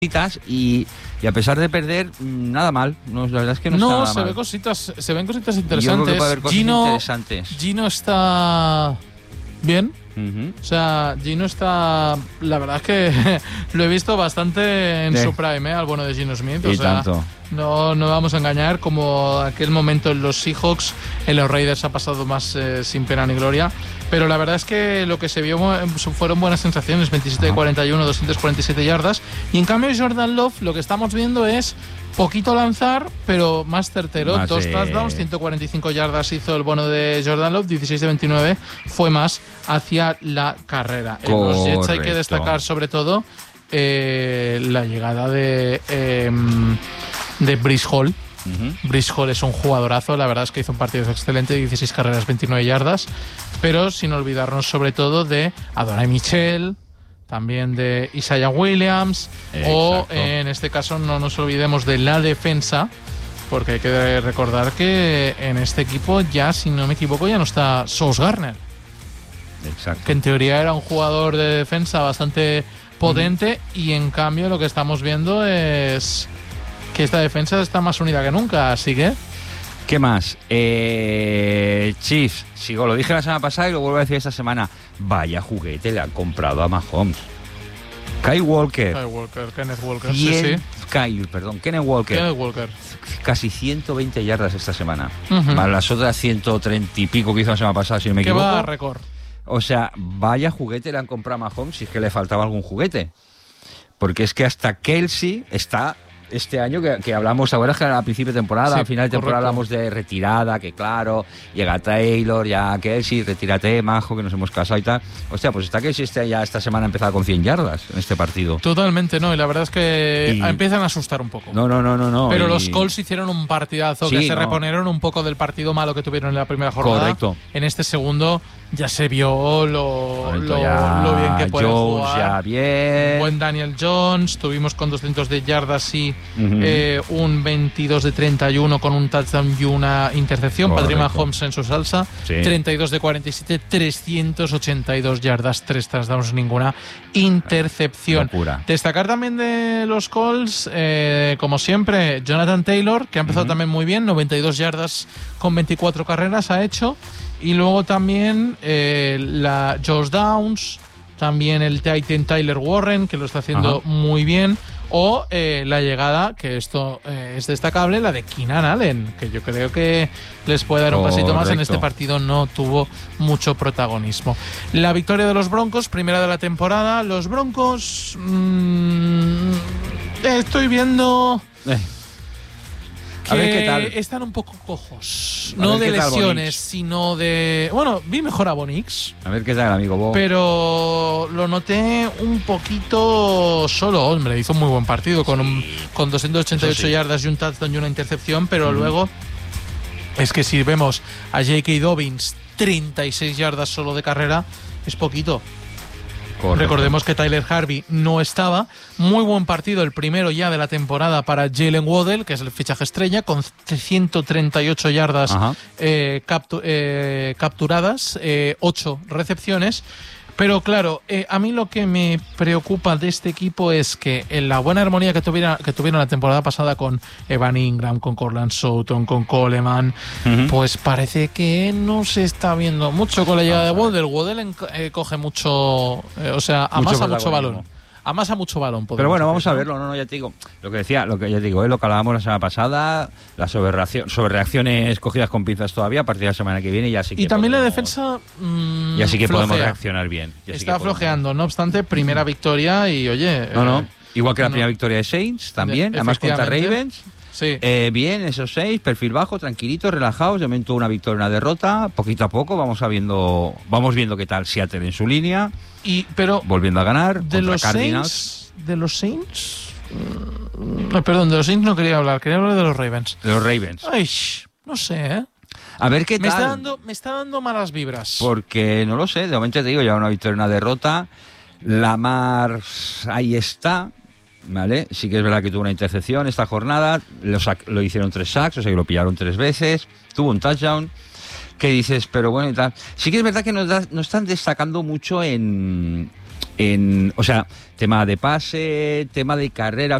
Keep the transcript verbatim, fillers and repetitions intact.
Y, y a pesar de perder, nada mal. No, la verdad es que no, no está nada se mal. ve cositas, se ven cositas Yo interesantes. creo que puede haber cosas Gino, interesantes. Gino está bien. Uh-huh. O sea, Gino está... La verdad es que lo he visto bastante en Sí. su prime, ¿eh? Al bueno de Gino Smith. Y O sea, tanto. No, no vamos a engañar, como aquel momento en los Seahawks, en los Raiders ha pasado más eh, sin pena ni gloria. Pero la verdad es que lo que se vio fueron buenas sensaciones, veintisiete de cuarenta y uno, doscientas cuarenta y siete yardas. Y en cambio Jordan Love, lo que estamos viendo es poquito lanzar, pero más certero. Más, Dos eh... touchdowns, ciento cuarenta y cinco yardas hizo el bono de Jordan Love, dieciséis de veintinueve fue más hacia la carrera. En los Jets hay que destacar sobre todo eh, la llegada de... Eh, de Breece Hall. Uh-huh. Breece Hall es un jugadorazo, la verdad es que hizo un partido excelente, dieciséis carreras, veintinueve yardas, pero sin olvidarnos sobre todo de Adonai Mitchell, también de Isaiah Williams. Exacto. O en este caso no nos olvidemos de la defensa, porque hay que recordar que en este equipo ya, si no me equivoco, ya no está Sauce Gardner. Exacto. Que en teoría era un jugador de defensa bastante potente, uh-huh. Y en cambio lo que estamos viendo es que esta defensa está más unida que nunca, así que... ¿Qué más? Eh, Chiefs, sigo, lo dije la semana pasada y lo vuelvo a decir esta semana. Vaya juguete le han comprado a Mahomes. Kyle Walker. Kyle Walker, Kenneth Walker, cien, sí, sí. Kyle, perdón, Kenneth Walker. Kenneth Walker. Casi ciento veinte yardas esta semana. Uh-huh. Más las otras ciento treinta y pico que hizo la semana pasada, si no me equivoco. Que va a récord. O sea, vaya juguete le han comprado a Mahomes, si es que le faltaba algún juguete. Porque es que hasta Kelsey está... Este año que, que hablamos ahora, es que a principio de temporada, sí, al final de temporada correcto. Hablamos de retirada, que claro, llega Taylor, ya Kelsey, retírate, majo, que nos hemos casado y tal. Hostia, pues está Kelsey este, ya esta semana ha empezado con cien yardas en este partido. Totalmente, no, y la verdad es que y... empiezan a asustar un poco. No, no, no, no. no Pero y... los Colts hicieron un partidazo, sí, que se no. reponieron un poco del partido malo que tuvieron en la primera jornada. Correcto. En este segundo ya se vio lo, lo, ya, lo bien que puede Jones, jugar. Ya bien. Buen Daniel Jones, tuvimos con doscientos de yardas y uh-huh. eh, un veintidós de treinta y uno con un touchdown y una intercepción. Correcto. Patrick Mahomes en su salsa. Sí. treinta y dos de cuarenta y siete, trescientas ochenta y dos yardas, tres touchdowns, ninguna intercepción. Locura. Destacar también de los Colts, eh, como siempre, Jonathan Taylor, que ha empezado uh-huh. también muy bien, noventa y dos yardas con veinticuatro carreras ha hecho. Y luego también eh, la Josh Downs, también el Titan Tyler Warren, que lo está haciendo Ajá. muy bien. O eh, la llegada, que esto eh, es destacable, la de Keenan Allen, que yo creo que les puede dar un Correcto. pasito más. En este partido no tuvo mucho protagonismo. La victoria de los Broncos, primera de la temporada. Los Broncos... Mmm, estoy viendo... Eh. Que a ver qué tal. Están un poco cojos. A no de lesiones, Bonix. Sino de... Bueno, vi mejor a Bonix. A ver qué tal, amigo Bo. Pero lo noté un poquito solo. Hombre, hizo un muy buen partido con, un, con doscientas ochenta y ocho sí. yardas y un touchdown y una intercepción. Pero mm. luego es que si vemos a J K. Dobbins, treinta y seis yardas solo de carrera, es poquito. Correcto. Recordemos que Tyler Harvey no estaba. Muy buen partido, el primero ya de la temporada para Jalen Waddell, que es el fichaje estrella, con ciento treinta y ocho yardas eh, captu- eh, capturadas, eh, ocho recepciones. Pero claro, eh, a mí lo que me preocupa de este equipo es que en la buena armonía que, tuviera, que tuvieron la temporada pasada con Evan Ingram, con Cortland Sutton, con Coleman, uh-huh. pues parece que no se está viendo mucho con la llegada de Waddell. Waddell eh, coge mucho, eh, o sea, amasa mucho, mucho balón. Amasa mucho balón. Pero bueno, vamos decir, a verlo. No, no, ya te digo. Lo que decía, lo que ya te digo, ¿eh? Lo que hablábamos la semana pasada, las sobrereacciones cogidas con pinzas todavía, a partir de la semana que viene ya sí que Y también podemos, la defensa mmm, ya sí que flojea. podemos reaccionar bien. Ya Está sí flojeando, no obstante, primera victoria y oye... No, no. Eh, Igual que la no. primera victoria de Saints, también, además contra Ravens. Sí. Eh, bien, esos seis, perfil bajo, tranquilitos, relajados. De momento una victoria, una derrota. Poquito a poco vamos a viendo, vamos viendo qué tal Seattle en su línea. Y, pero volviendo a ganar. De los Cardinals. Saints, de los Saints. No, perdón, de los Saints no quería hablar, quería hablar de los Ravens. De los Ravens. Ay, no sé, ¿eh? A ver qué me tal. Está dando, me está dando malas vibras. Porque no lo sé, de momento te digo, ya una victoria, una derrota. Lamar ahí está. ¿Vale? Sí que es verdad que tuvo una intercepción esta jornada, lo, sac- lo hicieron tres sacks, o sea que lo pillaron tres veces, tuvo un touchdown, que dices, pero bueno y tal. Sí que es verdad que nos, da, nos están destacando mucho en, en, o sea, tema de pase, tema de carrera.